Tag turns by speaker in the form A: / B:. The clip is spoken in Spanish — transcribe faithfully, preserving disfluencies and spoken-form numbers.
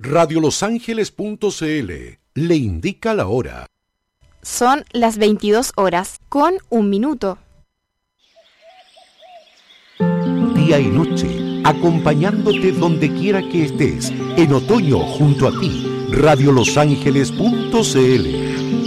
A: radio los ángeles punto c l le indica la hora.
B: Son las veintidós horas con un minuto.
A: Día y noche, acompañándote donde quiera que estés, en otoño junto a ti, radio los ángeles punto c l.